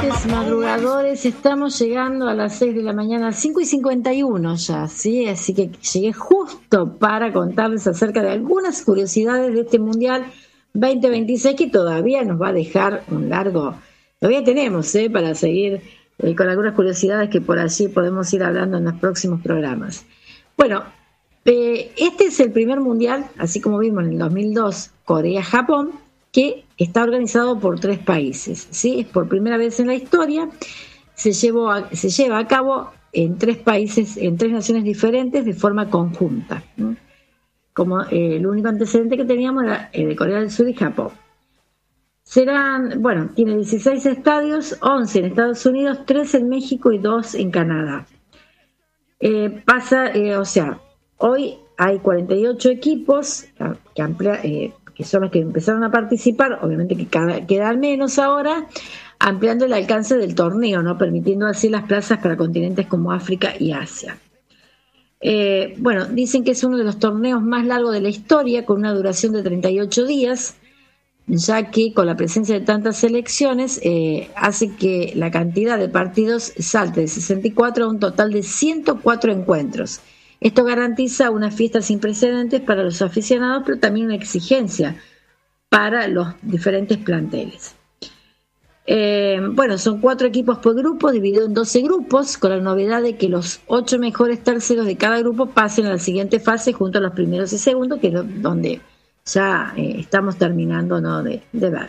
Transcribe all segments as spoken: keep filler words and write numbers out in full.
oyentes madrugadores, estamos llegando a las seis de la mañana, cinco y cincuenta y uno ya, ¿sí? Así que llegué justo para contarles acerca de algunas curiosidades de este Mundial veinte veintiséis que todavía nos va a dejar un largo, todavía tenemos, ¿eh? Para seguir eh, con algunas curiosidades que por allí podemos ir hablando en los próximos programas. Bueno, eh, este es el primer Mundial, así como vimos en el dos mil dos, Corea-Japón, que está organizado por tres países, ¿sí? Es por primera vez en la historia, se, llevó a, se lleva a cabo en tres países, en tres naciones diferentes de forma conjunta, ¿no? Como eh, el único antecedente que teníamos era el de Corea del Sur y Japón. Serán, bueno, tiene dieciséis estadios, once en Estados Unidos, tres en México y dos en Canadá. Eh, pasa, eh, o sea, hoy hay cuarenta y ocho equipos que amplia, eh, que son los que empezaron a participar, obviamente que cada, quedan menos ahora, ampliando el alcance del torneo, ¿no? Permitiendo así las plazas para continentes como África y Asia. Eh, bueno, dicen que es uno de los torneos más largos de la historia, con una duración de treinta y ocho días, ya que con la presencia de tantas selecciones eh, hace que la cantidad de partidos salte de sesenta y cuatro a un total de ciento cuatro encuentros. Esto garantiza una fiesta sin precedentes para los aficionados, pero también una exigencia para los diferentes planteles. Eh, bueno, son cuatro equipos por grupo, dividido en doce grupos, con la novedad de que los ocho mejores terceros de cada grupo pasen a la siguiente fase junto a los primeros y segundos, que es donde ya eh, estamos terminando, ¿no? de, de ver.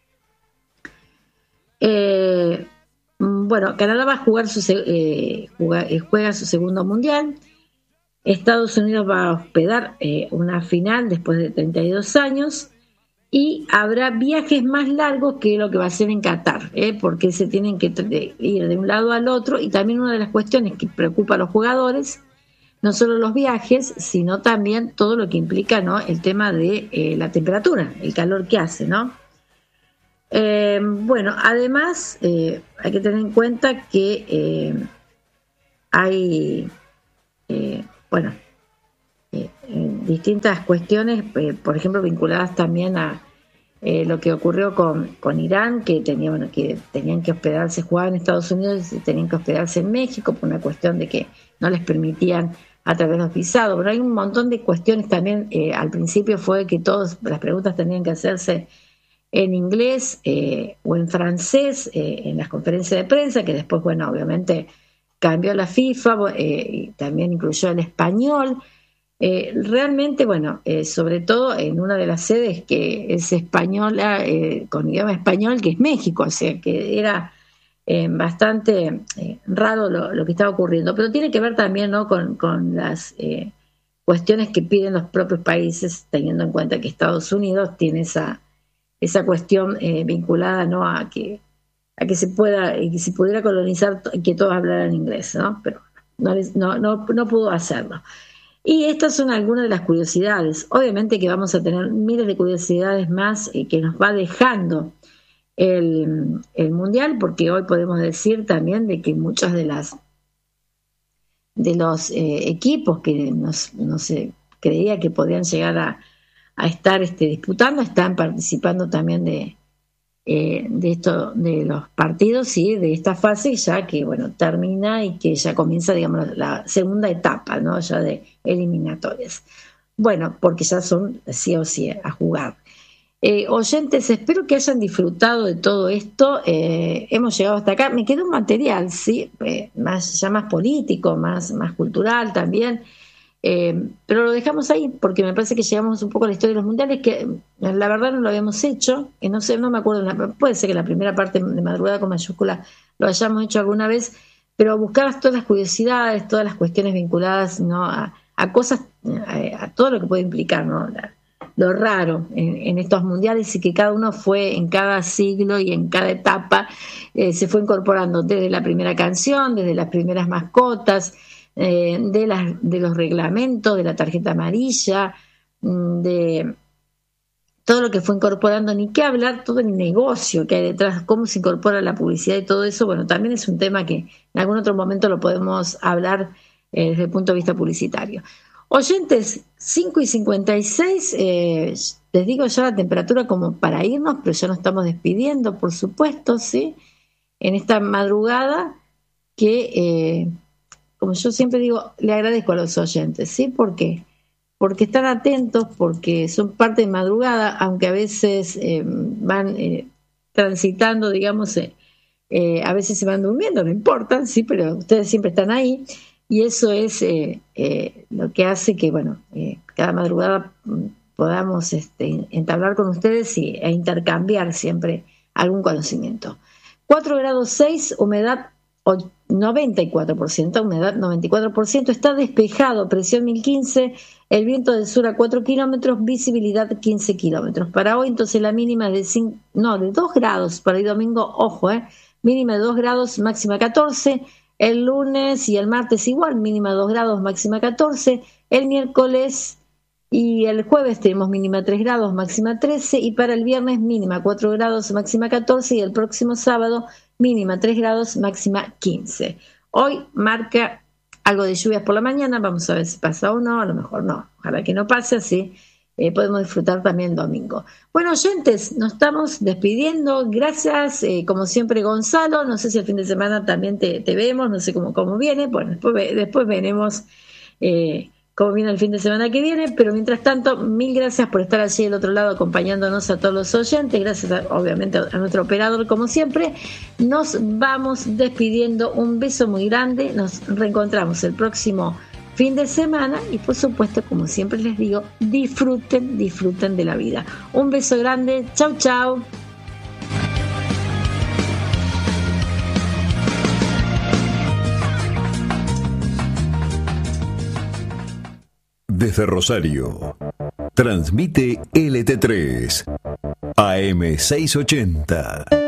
Eh, bueno, Canadá va a jugar su, eh, juega, juega su segundo mundial. Estados Unidos va a hospedar eh, una final después de treinta y dos años y habrá viajes más largos que lo que va a ser en Qatar, ¿eh? Porque se tienen que de, ir de un lado al otro, y también una de las cuestiones que preocupa a los jugadores, no solo los viajes, sino también todo lo que implica, ¿no? El tema de eh, la temperatura, el calor que hace, ¿no? Eh, bueno, además eh, hay que tener en cuenta que eh, hay... Eh, Bueno, eh, distintas cuestiones, eh, por ejemplo, vinculadas también a eh, lo que ocurrió con, con Irán, que, tenía, bueno, que tenían que hospedarse, jugaban en Estados Unidos y tenían que hospedarse en México por una cuestión de que no les permitían a través de los visados. Pero hay un montón de cuestiones también. Eh, al principio fue que todas las preguntas tenían que hacerse en inglés eh, o en francés eh, en las conferencias de prensa, que después, bueno, obviamente cambió la FIFA, eh, y también incluyó el español. Eh, realmente, bueno, eh, sobre todo en una de las sedes que es española, eh, con idioma español, que es México, o sea, que era eh, bastante eh, raro lo, lo que estaba ocurriendo. Pero tiene que ver también, ¿no? con, con las eh, cuestiones que piden los propios países, teniendo en cuenta que Estados Unidos tiene esa, esa cuestión eh, vinculada, ¿no? a que a que se pueda, que se pudiera colonizar, que todos hablaran inglés, ¿no? Pero no, no, no, no pudo hacerlo. Y estas son algunas de las curiosidades. Obviamente que vamos a tener miles de curiosidades más eh, que nos va dejando el, el Mundial, porque hoy podemos decir también de que muchas de las de los eh, equipos que nos, no se creía que podían llegar a, a estar este, disputando, están participando también de Eh, de esto, de los partidos y de esta fase ya que bueno termina y que ya comienza, digamos, la segunda etapa, ¿no? Ya de eliminatorias. Bueno, porque ya son sí o sí a jugar. Eh, oyentes, espero que hayan disfrutado de todo esto. Eh, hemos llegado hasta acá. Me queda un material, sí, eh, más ya más político, más más cultural también. Eh, pero lo dejamos ahí porque me parece que llegamos un poco a la historia de los mundiales, que la verdad no lo habíamos hecho, que no sé, no me acuerdo, puede ser que la primera parte de Madrugada con mayúscula lo hayamos hecho alguna vez, pero buscar todas las curiosidades, todas las cuestiones vinculadas, ¿no? a, a cosas, a, a todo lo que puede implicar, ¿no? La, lo raro en, en estos mundiales, y que cada uno fue en cada siglo y en cada etapa eh, se fue incorporando desde la primera canción, desde las primeras mascotas, Eh, de, las, de los reglamentos, de la tarjeta amarilla, de todo lo que fue incorporando, ni qué hablar, todo el negocio que hay detrás, cómo se incorpora la publicidad y todo eso. Bueno, también es un tema que en algún otro momento lo podemos hablar eh, desde el punto de vista publicitario. Oyentes, cinco y cincuenta y seis, eh, les digo ya la temperatura como para irnos, pero ya nos estamos despidiendo, por supuesto, ¿sí? en esta madrugada que, eh, como yo siempre digo, le agradezco a los oyentes, ¿sí? ¿Por qué? Porque están atentos, porque son parte de madrugada, aunque a veces eh, van eh, transitando, digamos, eh, eh, a veces se van durmiendo, no importa, sí, pero ustedes siempre están ahí, y eso es eh, eh, lo que hace que, bueno, eh, cada madrugada podamos este, entablar con ustedes y, e intercambiar siempre algún conocimiento. cuatro grados seis, humedad noventa y cuatro por ciento, humedad noventa y cuatro por ciento, está despejado, presión mil quince, el viento del sur a cuatro kilómetros, visibilidad quince kilómetros. Para hoy entonces la mínima es de, cinco, no, de dos grados, para el domingo, ojo, eh, mínima de dos grados, máxima catorce, el lunes y el martes igual, mínima dos grados, máxima catorce, el miércoles y el jueves tenemos mínima tres grados, máxima trece, y para el viernes mínima cuatro grados, máxima catorce, y el próximo sábado mínima tres grados, máxima quince. Hoy marca algo de lluvias por la mañana, vamos a ver si pasa o no, a lo mejor no, ojalá que no pase, así eh, podemos disfrutar también el domingo. Bueno, oyentes, nos estamos despidiendo, gracias, eh, como siempre Gonzalo, no sé si el fin de semana también te, te vemos, no sé cómo, cómo viene, bueno, después, después veremos eh, cómo viene el fin de semana que viene, pero mientras tanto, mil gracias por estar allí del otro lado acompañándonos a todos los oyentes, gracias a, obviamente a nuestro operador como siempre, nos vamos despidiendo, un beso muy grande, nos reencontramos el próximo fin de semana y por supuesto, como siempre les digo, disfruten, disfruten de la vida. Un beso grande, chau chau. Desde Rosario, transmite L T tres, A M seiscientos ochenta.